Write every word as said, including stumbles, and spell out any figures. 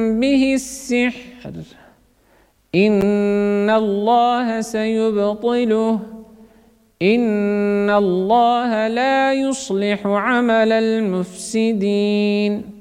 به السحر إن الله سيبطله إن الله لا يصلح عمل المفسدين.